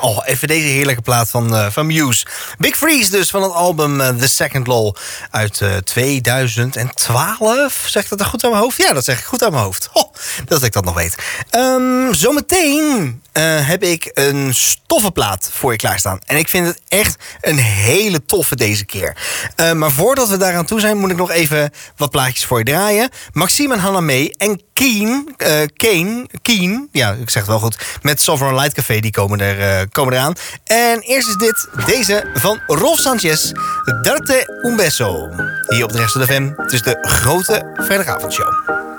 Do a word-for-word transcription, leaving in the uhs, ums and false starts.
Oh, even deze heerlijke plaat van, uh, van Muse. Big Freeze dus, van het album uh, The Second Law uit uh, tweeduizend twaalf. Zeg ik dat er goed aan mijn hoofd? Ja, dat zeg ik goed aan mijn hoofd. Oh, dat ik dat nog weet. Um, zometeen uh, heb ik een stoffe plaat voor je klaarstaan. En ik vind het echt een hele toffe deze keer. Uh, maar voordat we daaraan toe zijn, moet ik nog even wat plaatjes voor je draaien. Maxime en Hannah May en Keen, uh, Kane, Keen, ja, ik zeg het wel goed, met Sovereign Light Café, die komen, er, uh, komen eraan. En eerst is dit, deze van Rolf Sanchez, Darte Un Beso. Hier op de Rest van de F M, het is de grote vrijdagavondshow.